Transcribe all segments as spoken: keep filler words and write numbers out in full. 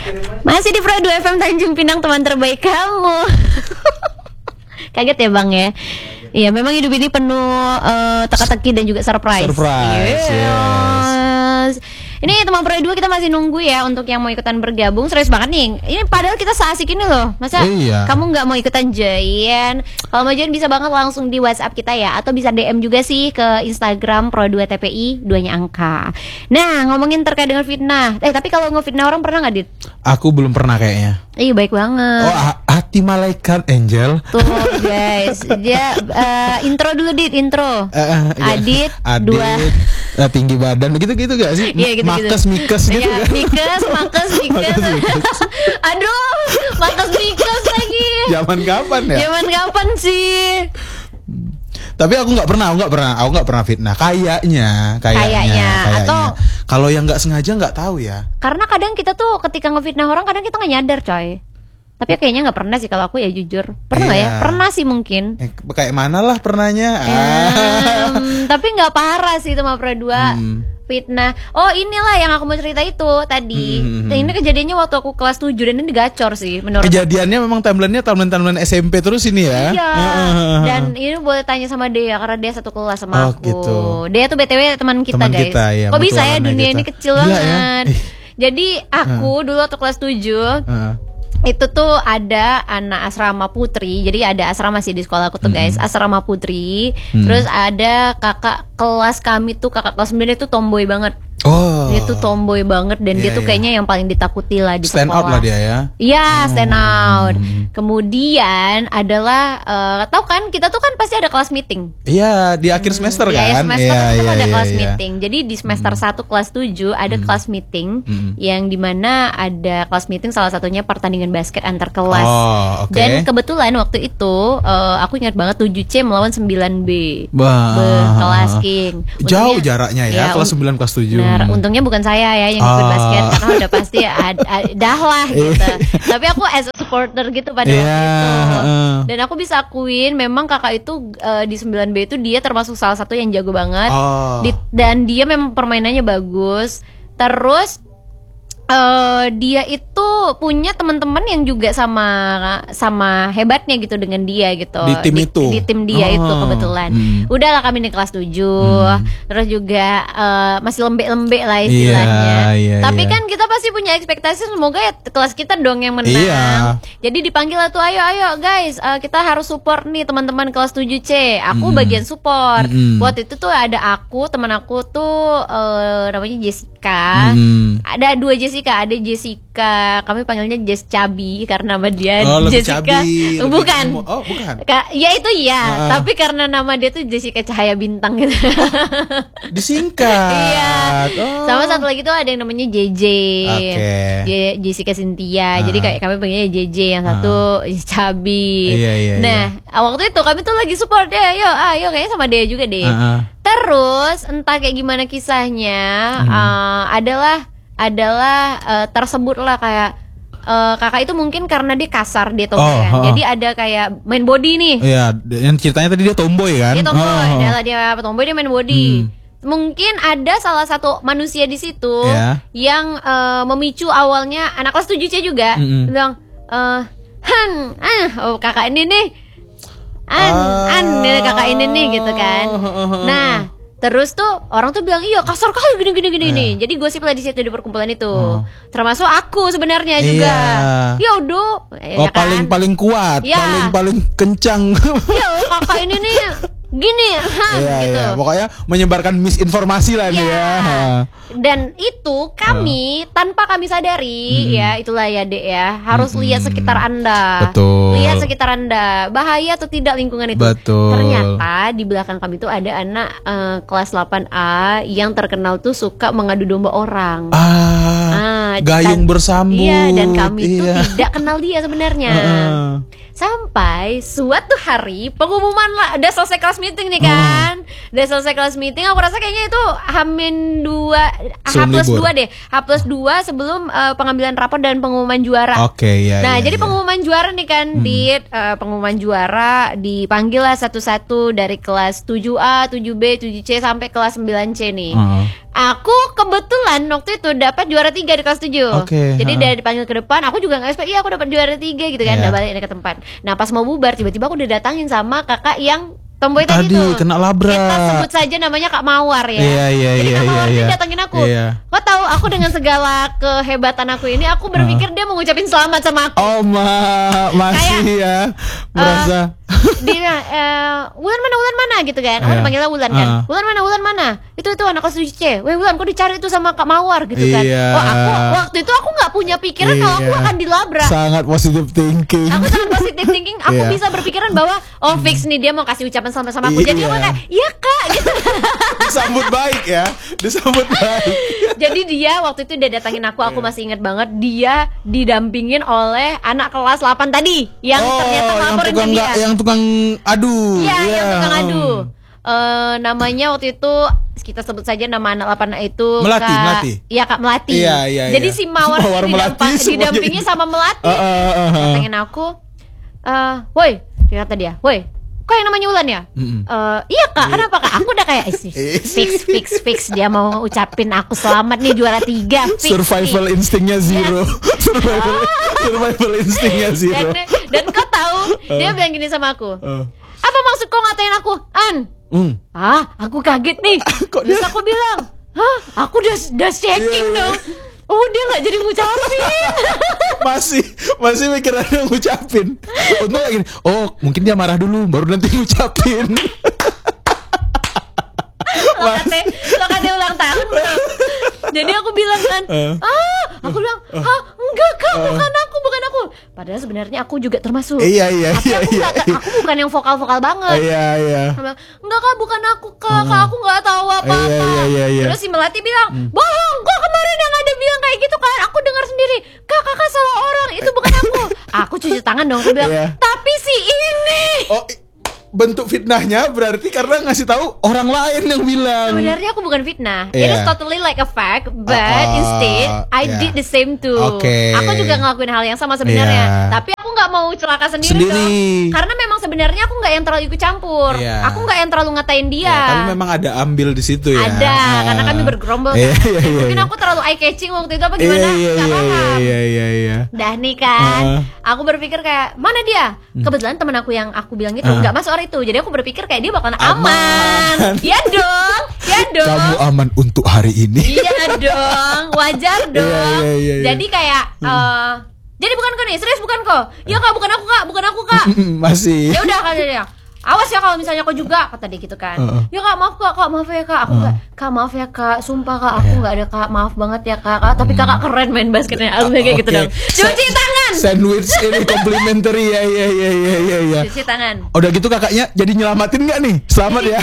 Masih di Pro dua F M Tanjung Pinang, teman terbaik kamu. Kaget ya Bang ya. Iya, memang hidup ini penuh uh, teka-teki dan juga surprise. Surprise. Yes. yes. Ini teman Pro dua kita masih nunggu ya untuk yang mau ikutan bergabung. Serius banget nih. Ini padahal kita seasik ini loh. Masa iya. kamu nggak mau ikutan join? Kalau mau join bisa banget langsung di WhatsApp kita ya, atau bisa D M juga sih ke Instagram Pro dua T P I, duanya angka. Nah, ngomongin terkait dengan fitnah. Eh, tapi kalau ngefitnah orang pernah nggak, Dit? Aku belum pernah kayaknya. Iya, baik banget. Oh, hati malaikat Angel. Tuh guys, dia uh, intro dulu Dit, intro. Uh, uh, Adit, Adit, dua uh, tinggi badan, begitu-gitu gak sih? Iya, gitu, makes, gitu. mikes gitu ya, kan? Mikes, makes, mikes. Aduh, makes, mikes lagi. Zaman kapan ya? Zaman kapan sih? Tapi aku nggak pernah, aku nggak pernah, aku nggak pernah fitnah. Kayaknya, kayaknya, kayaknya. Atau kalau yang nggak sengaja nggak tahu ya. Karena kadang kita tuh ketika ngefitnah orang, kadang kita nggak nyadar, coy. Tapi kayaknya nggak pernah sih kalau aku ya, jujur. Pernah iya. ya? Pernah sih mungkin. Eh, kayak mana lah pernahnya? Um, tapi nggak parah sih itu mah Pro dua. Hmm. Fitnah. Oh, inilah yang aku mau cerita itu tadi. Hmm. Dan ini kejadiannya waktu aku kelas tujuh dan ini gacor sih menurut Kejadiannya aku. Memang timelinenya timeline-timeline S M P terus ini ya. Iya. Dan ini boleh tanya sama Dea karena dia satu kelas sama oh, aku. Gitu. Dea tuh B T W teman kita, teman guys. Kita, ya, kok bisa ya dunia kita. ini kecil Gila, banget. Ya? Jadi aku uh. dulu waktu kelas tujuh uh. itu tuh ada anak asrama putri. Jadi ada asrama sih di sekolah aku tuh, guys. Hmm. Asrama putri. Hmm. Terus ada kakak kelas kami tuh, kakak kelas sembilan itu tomboy banget. Oh. Dia tuh tomboy banget dan yeah, dia tuh kayaknya yeah. yang paling ditakuti lah di stand sekolah. Stand out lah dia ya. Iya, stand oh. out. Kemudian adalah uh, tahu kan kita tuh kan pasti ada kelas meeting. Iya, di akhir semester hmm, kan. Iya, semester yeah, kan yeah, ada yeah, kelas yeah. meeting. Jadi di semester hmm. satu kelas tujuh ada hmm. kelas meeting hmm. yang dimana ada kelas meeting salah satunya pertandingan basket antar kelas. Oh, okay. Dan kebetulan waktu itu uh, aku ingat banget tujuh C melawan sembilan B. Bah. Kelas King. Untungnya, jauh jaraknya ya, ya kelas sembilan kelas tujuh. Nah, untungnya bukan saya ya yang ikut ah. basket karena udah pasti ad, ad, dah lah gitu. Tapi aku as a supporter gitu pada yeah. waktu itu. Uh. Dan aku bisa akuin memang kakak itu uh, di sembilan B itu dia termasuk salah satu yang jago banget. Oh. Di, dan dia memang permainannya bagus. Terus Uh, dia itu punya teman-teman yang juga sama sama hebatnya gitu dengan dia gitu. Di tim di, itu. Di tim dia oh. itu kebetulan. Hmm. Udahlah kami di kelas tujuh. Hmm. Terus juga uh, masih lembek-lembek lah istilahnya. Yeah, yeah, Tapi yeah. kan kita pasti punya ekspektasi semoga ya kelas kita dong yang menang. Yeah. Jadi dipanggil lah tuh, ayo ayo guys, uh, kita harus support nih teman-teman kelas tujuh C. Aku hmm. bagian support. Hmm. Waktu itu tuh ada aku, teman aku tuh uh, namanya Jessica. Hmm. Ada dua Jessica. Ada Jessica, kami panggilnya Jess Cabi karena nama dia oh, Jessica. Cabi, bukan. Oh, bukan. Ka- ya itu ya, uh. tapi karena nama dia tuh Jessica Cahaya Bintang gitu. Disingkat. Iya. Oh. Sama satu lagi tuh ada yang namanya J J. Okay. Je- Jessica Cynthia. Uh. Jadi kayak kami panggilnya J J, yang satu uh. Cabi. Iya, iya, nah, iya. waktu itu kami tuh lagi support ya, ayo, ayo kayaknya sama dia juga deh. Uh-uh. Terus entah kayak gimana kisahnya, hmm. uh, adalah adalah uh, tersebut lah kayak uh, kakak itu mungkin karena dia kasar, dia tomboy oh, kan. Oh. Jadi ada kayak main body nih. Iya, yang ceritanya tadi dia tomboy kan. Dia tomboy, oh. dia, dia tomboy dia main body. Hmm. Mungkin ada salah satu manusia di situ yeah. yang uh, memicu awalnya anak kelas tujuh C juga. Mm-hmm. Bilang, uh, Han, ah, oh kakak ini nih, an, ah. an, kakak ini nih gitu kan. Nah. Terus tuh orang tuh bilang iya kasar kali gini gini gini yeah. nih. Jadi gosip lah di situ di perkumpulan itu. Oh. Termasuk aku sebenarnya juga. Iya. Ya udah. Oh ya kan? paling paling kuat, ya. paling paling kencang. Ya kakak ini nih gini, ha, iya, gitu. Iya. Pokoknya menyebarkan misinformasi lah nih ya. Dan itu kami uh. tanpa kami sadari, hmm. ya itulah ya Dek ya, harus hmm. lihat sekitar Anda. Betul. Lihat sekitar Anda, bahaya atau tidak lingkungan itu. Betul. Ternyata di belakang kami itu ada anak uh, kelas delapan A yang terkenal tuh suka mengadu domba orang. Ah, ah gayung dan, bersambut. Iya, dan kami iya. tuh tidak kenal dia sebenarnya. Uh. Sampai suatu hari pengumuman lah, udah selesai kelas meeting nih kan, hmm. udah selesai kelas meeting. Aku rasa kayaknya itu Hamin dua, H plus dua deh, H plus dua sebelum uh, pengambilan rapor dan pengumuman juara. Oke okay, ya. Nah ya, jadi ya. pengumuman juara nih kan, hmm. di uh, pengumuman juara dipanggil lah satu-satu dari kelas tujuh A, tujuh B, tujuh C sampai kelas sembilan C nih. Uh. Aku kebetulan waktu itu dapat juara tiga di kelas tujuh. Okay, jadi uh. udah dipanggil ke depan, aku juga nggak expect, iya aku dapat juara tiga gitu kan, yeah. udah balik ke tempat. Nah pas mau bubar tiba-tiba aku udah datangin sama kakak yang tomboy tadi, tadi tuh kena labrak. Kita sebut saja namanya Kak Mawar ya. Iya, iya, Jadi iya, Kak Mawar iya, ini iya. datangin aku. Iya. Kau tahu aku dengan segala kehebatan aku ini, aku berpikir uh. dia mau ngucapin selamat sama aku. Oh ma, masih kayak, ya merasa. Uh, dia uh, Wulan mana Wulan mana gitu kan. Aku yeah. panggilnya Wulan kan. Uh. Wulan mana Wulan mana? Itu itu anak kelas tujuh C. Weh Wulan, kok dicari itu sama Kak Mawar gitu kan. Yeah. Oh aku waktu itu aku nggak punya pikiran yeah. kalau aku akan dilabrak. Sangat positive thinking. Aku sangat positive thinking. Aku yeah. bisa berpikiran bahwa oh fix nih dia mau kasih ucapan selamat sama aku. Yeah. Jadi aku kayak iya Kak gitu. Disambut baik ya. Disambut baik. Jadi dia waktu itu udah datangin aku. Aku masih ingat banget. Dia didampingin oleh anak kelas delapan tadi yang oh, ternyata laporin ke dia. Yang tukang adu. Iya, yeah, yang tukang um. adu. Uh, namanya waktu itu kita sebut saja nama anak delapan itu Melati, Kak, Melati. Iya Kak Melati. Iya, iya, Jadi iya. si Mawar, Mawar Melati, didampingi sama Melati. Uh, uh, uh, uh. Datangin aku. Uh, woi, kata dia. Woi, kok yang namanya Wulan ya? Mm-hmm. Uh, iya Kak, kenapa Kak? Aku udah kayak fix, fix, fix. Dia mau ucapin aku selamat nih juara tiga. Fix, survival fix. instingnya zero. Yes. survival, survival instingnya zero. Dan, dan kau tahu, uh. dia bilang gini sama aku. Uh. Apa maksud kau ngatain aku? An? Mm. Ah, aku kaget nih. Kok terus dia? Aku bilang, hah? Aku udah udah shaking yeah, dong. Yeah. Oh dia nggak jadi ngucapin. masih masih mikir ada ngucapin. Untung kayak gini. Oh mungkin dia marah dulu baru nanti ngucapin. Lo katanya, lo katanya ulang tahun bro. Jadi aku bilang kan, uh. ah, aku bilang, hah, enggak Kak, uh. bukan aku, bukan aku. Padahal sebenarnya aku juga termasuk. Iya iya Tapi iya. aku, iya, gak, iya. aku bukan yang vokal-vokal banget. Iya iya. Bilang, enggak Kak, bukan aku Kak, Kak aku nggak tahu apa-apa. Iya, iya, iya, iya. Terus si Melati bilang, bohong, kok kemarin yang ada bilang kayak gitu kan? Aku dengar sendiri. Kak, kakak salah orang, itu bukan aku. Aku cuci tangan dong, aku bilang, yeah. tapi si ini. Oh. Bentuk fitnahnya berarti karena ngasih tahu orang lain yang bilang. Sebenarnya aku bukan fitnah. Yeah. It is totally like a fact, but uh, instead I yeah. did the same too. Okay. Aku juga ngelakuin hal yang sama sebenarnya. Yeah. Tapi aku nggak mau celaka sendiri, sendiri dong. Karena memang sebenarnya aku nggak yang terlalu ikut campur. Yeah. Aku nggak yang terlalu ngatain dia. Yeah, tapi memang ada ambil di situ ya. Ada, uh. karena kami bergerombol. Yeah, yeah, yeah, Mungkin yeah. aku terlalu eye catching waktu itu apa gimana? Yeah, yeah, gak yeah, paham. Iya iya iya iya. Dah nih kan. Uh. Aku berpikir kayak mana dia? Kebetulan teman aku yang aku bilang itu nggak uh. masuk orang itu. Jadi aku berpikir kayak dia bakalan aman. aman. Ya dong, ya dong. Kamu aman untuk hari ini. Iya dong, wajar dong. Yeah, yeah, yeah, yeah. Jadi kayak, uh, jadi bukan kau nih, serius bukan kau? Ya Kak, bukan aku Kak, bukan aku Kak. Masih. Ya udah kata dia. Awas ya kalau misalnya kau juga, kata dia gitu kan. Uh. Ya Kak, maaf Kak, Kak maaf ya Kak. Aku nggak, uh. Kak maaf ya Kak, sumpah Kak, aku nggak ada Kak, maaf banget ya Kak. Kak tapi Kakak keren main basketnya. Aku kayak gitu dong. Cuci tangan. Sandwich ini complimentary ya ya ya ya ya ya. Cuci tangan. Udah gitu kakaknya jadi nyelamatin nggak nih? Selamat ya.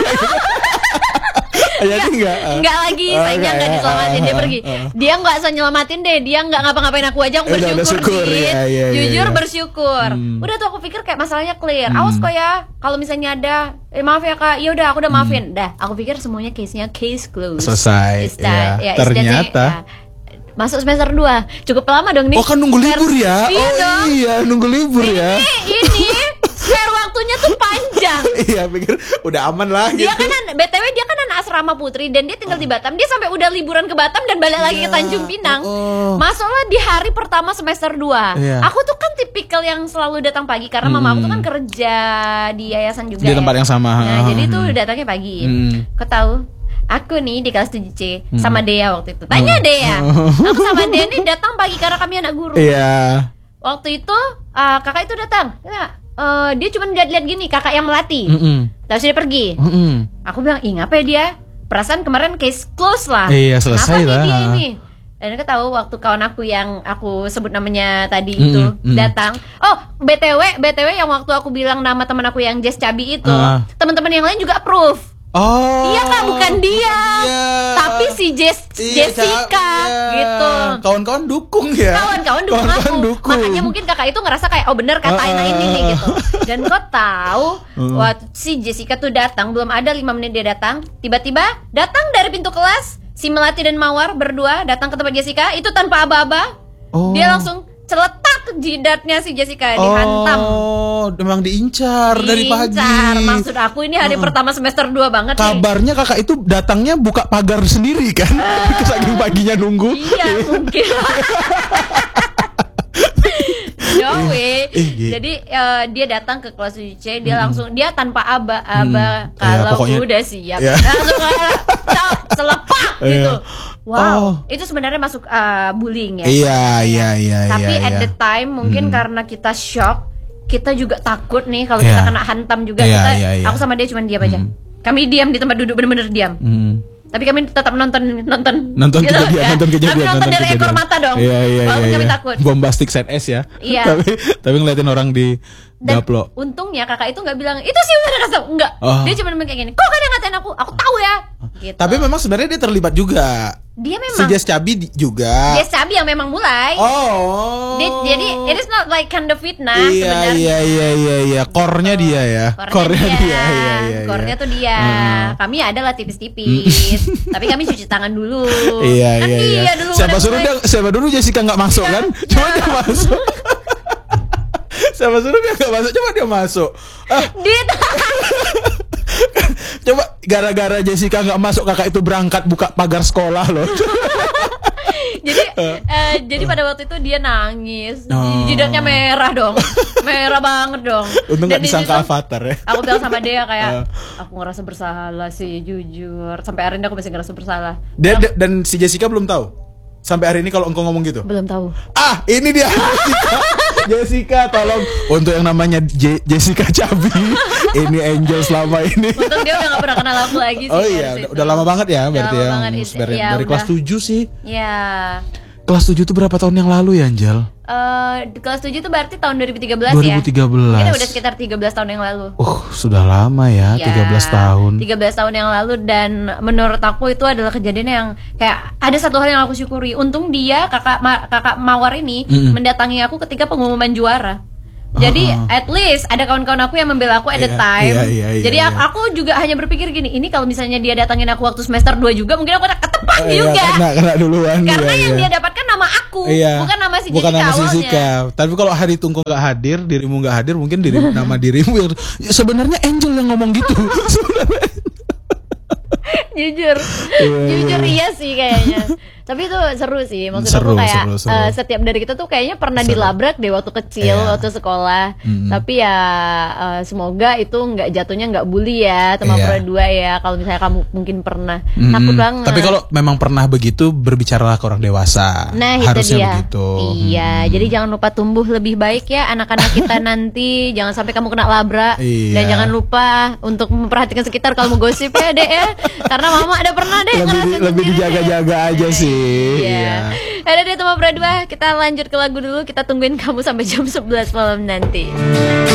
Jadi enggak. Enggak lagi, oh, sayangnya enggak ya. diselamatin, dia pergi. Dia enggak usah nyelamatin deh, dia enggak ngapa-ngapain aku aja, aku bersyukur, udah syukur, sih. Ya, ya, Jujur ya, ya. bersyukur. Hmm. Udah tuh aku pikir kayak masalahnya clear. Hmm. Awas kok ya, kalau misalnya ada eh maaf ya Kak, ya udah aku udah maafin. Hmm. Dah, aku pikir semuanya case-nya case closed. Selesai. Ya. Ya, ternyata ya. Masuk semester dua. Cukup lama dong nih. Oh kan nunggu libur ya? Iya oh dong. iya, nunggu libur ini, ya. Ini spare waktunya tuh panjang. Iya, pikir udah aman lah dia gitu. Kan B T W dia kan anak asrama putri dan dia tinggal di Batam. Dia sampai udah liburan ke Batam dan balik yeah. lagi ke Tanjung Pinang. Oh. Masuklah di hari pertama semester dua. Yeah. Aku tuh kan tipikal yang selalu datang pagi karena hmm. mama aku tuh kan kerja di yayasan juga. Di tempat ya. yang sama. Nah, hmm. jadi tuh datangnya pagi. Hmm. Kau tahu? Aku nih di kelas tujuh C hmm. sama Dea waktu itu. Tanya oh. Dea. Aku sama Dea nih datang pagi karena kami anak guru. Iya. Yeah. Waktu itu uh, kakak itu datang. Ya, uh, dia cuma lihat-lihat gini, kakak yang melatih. Mm -mm. Terus dia pergi. Mm -mm. Aku bilang, "Ih, ngapa ya dia? Perasaan kemarin case close lah." Iya, selesai kenapa lah. Dia ini? Dan aku tahu waktu kawan aku yang aku sebut namanya tadi mm, itu mm. datang. Oh, B T W, B T W yang waktu aku bilang nama teman aku yang Jess Cabi itu, uh. teman-teman yang lain juga approve. Oh. Iya kak, bukan dia. Iya. Tapi si Jess, Iya, Jessica iya. gitu. Kawan-kawan dukung ya. Kawan-kawan dukung Kawan-kawan aku. dukung. Makanya mungkin kakak itu ngerasa kayak oh bener kata Uh, Aina ini nih gitu. Dan kau tahu Uh. waktu si Jessica tuh datang, belum ada lima menit dia datang, tiba-tiba datang dari pintu kelas. Si Melati dan Mawar berdua datang ke tempat Jessica itu tanpa aba-aba. Oh. Dia langsung celetak jidatnya si Jessica, dihantam. Oh, memang diincar, dari pagi. Diincar. Maksud aku ini hari Uh. pertama semester dua banget nih. Kabarnya kakak itu datangnya buka pagar sendiri kan? Saking paginya nunggu. Iya mungkin. No way. Eh, eh, Jadi uh, dia datang ke kelas tujuh C, dia langsung dia tanpa aba-aba Hmm. kalau Ya, pokoknya- udah siap. Ya. Langsung kayak cak, selepak gitu. Iya. Wow, Oh. itu sebenarnya masuk uh, bullying ya. Iya, iya, iya, Tapi iya, at iya. the time mungkin Hmm. karena kita shock, kita juga takut nih kalau Iya. kita kena hantam juga. Iya, Kita, iya, iya. aku sama dia cuma diam aja. Hmm. Kami diam di tempat duduk, bener-bener diam. Hmm. Tapi kami tetap nonton nonton Nonton gitu, kejadian, ya. nonton kejadian, Kami nonton dari ekor kejadian. mata dong. Iya, iya, Walaupun iya, kami iya. takut. Bombastic set S ya. Iya. tapi tapi ngeliatin orang di Dan gaplo. untungnya kakak itu nggak bilang itu sih udah kasar, enggak. Oh. Dia cuma bilang kayak gini, kok kadang ngatain aku, aku tahu ya. Gitu. Tapi memang sebenarnya dia terlibat juga. dia Si memang Jess Cabi di- juga. dia sabi yang memang mulai. Oh. Dia- jadi it is not like kind of fitnah Iya, sebenarnya. iya, iya, iya, iya. Core-nya dia ya. Core-nya dia, iya, iya, iya. Core-nya tuh dia. Mm. Kami adalah tipis-tipis, tapi kami cuci tangan dulu. Iya, Kan iya, iya. dia dulu Siapa udah suruh mulai. dia, siapa dulu Jessica nggak masuk kan? Coba dia masuk. Siapa suruh dia nggak masuk? Coba dia masuk. Ah, Dit. coba gara-gara Jessica nggak masuk, kakak itu berangkat buka pagar sekolah loh. jadi eh, jadi pada waktu itu dia nangis. Oh. Jidatnya merah dong. Merah banget dong. Untung Dan nggak di disangka situ- Avatar ya. Aku bilang sama dia kayak Uh. aku ngerasa bersalah sih jujur. Sampai hari ini aku masih ngerasa bersalah. Dia, dia- dan si Jessica belum tahu sampai hari ini kalau engkau ngomong gitu. Belum tahu. Ah, ini dia Jessica. Jessica, tolong untuk yang namanya Je- Jessica Cabi. Ini Angel selama ini. Untung dia udah gak pernah kenal aku lagi sih. Oh dari iya, situ. udah, udah lama banget ya Udah berarti lama ya. banget, Hmm, dari iya, dari kelas udah. tujuh sih. Ya. Kelas tujuh tuh berapa tahun yang lalu ya, Angel? Eh, di kelas tujuh itu berarti tahun dua ribu tiga belas dua ya. ribu tiga belas. Kita udah sekitar tiga belas tahun yang lalu. Uh, sudah lama ya, Ya, tiga belas tahun. tiga belas tahun yang lalu. Dan menurut aku itu adalah kejadian yang kayak ada satu hal yang aku syukuri. Untung dia kakak Ma- kakak Mawar ini Mm-mm. mendatangi aku ketika pengumuman juara. Jadi Oh. at least ada kawan-kawan aku yang membela aku at the Iya, time. iya, iya, iya, Jadi iya. aku juga hanya berpikir gini, ini kalau misalnya dia datangin aku waktu semester dua juga mungkin aku udah ketepak Oh, iya, juga. kena, kena duluan. Karena iya, yang iya. dia dapatkan nama aku, Iya. bukan nama si Bukan Jessica nama si awalnya. Jessica. Tapi kalau hari tunggu nggak hadir, dirimu nggak hadir, mungkin diri, nama dirimu yang ya, sebenarnya Angel yang ngomong gitu. Sebenarnya. Jujur, Iya, jujur iya. iya sih kayaknya. Tapi itu seru sih, maksud Seru, aku kayak seru, seru. eh, setiap dari kita tuh kayaknya pernah Seru. dilabrak deh waktu kecil, Iya. waktu sekolah. Mm-mm. Tapi ya eh, semoga itu nggak jatuhnya nggak bully ya, teman Iya. pro dua ya. Kalau misalnya kamu mungkin pernah, Mm-mm. takut banget. Tapi kalau memang pernah begitu, berbicaralah ke orang dewasa. Nah itu Harusnya dia. begitu. Iya, Hmm. jadi jangan lupa tumbuh lebih baik ya anak-anak kita nanti. Jangan sampai kamu kena labrak. Iya. Dan jangan lupa untuk memperhatikan sekitar kalau mau gosip ya dek ya. Karena mama ada pernah deh lebih di- ngerasain lebih sendiri. dijaga-jaga aja sih. Iya. Iya. Ada deh teman berdua, kita lanjut ke lagu dulu. Kita tungguin kamu sampai jam sebelas malam nanti.